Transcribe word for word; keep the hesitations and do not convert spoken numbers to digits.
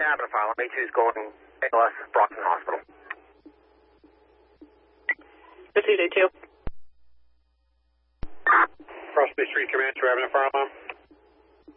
Having a fire alarm. A two is going A L S Brockton Hospital. Proceed A two. Cross Bay Street Command, you're having a fire alarm.